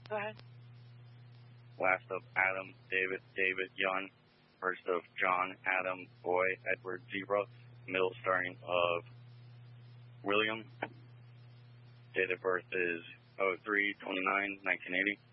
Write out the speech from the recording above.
Go ahead. Last of Adam, David, Jan. First of John, Adam, Boy, Edward, Zebra. Middle starting of William. Date of birth is 03/29/1980.